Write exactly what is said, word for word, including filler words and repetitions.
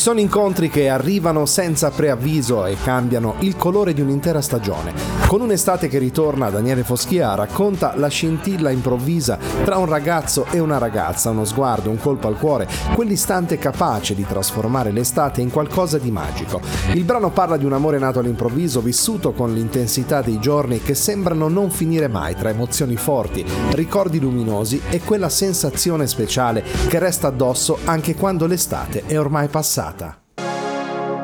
sono incontri che arrivano senza preavviso e cambiano il colore di un'intera stagione. Con un'estate che ritorna, Daniele Foschia racconta la scintilla improvvisa tra un ragazzo e una ragazza, uno sguardo, un colpo al cuore, quell'istante capace di trasformare l'estate in qualcosa di magico. Il brano parla di un amore nato all'improvviso, vissuto con l'intensità dei giorni che sembrano non finire mai, tra emozioni forti, ricordi luminosi e quella sensazione speciale che resta addosso anche quando l'estate è ormai passata.